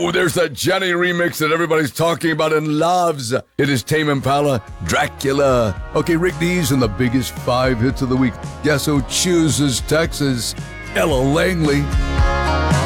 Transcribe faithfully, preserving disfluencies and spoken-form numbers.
Oh, there's that Jenny remix that everybody's talking about and loves. It is Tame Impala, Dracula. Okay, Rick D's and the biggest five hits of the week. Guess who chooses Texas? Ella Langley.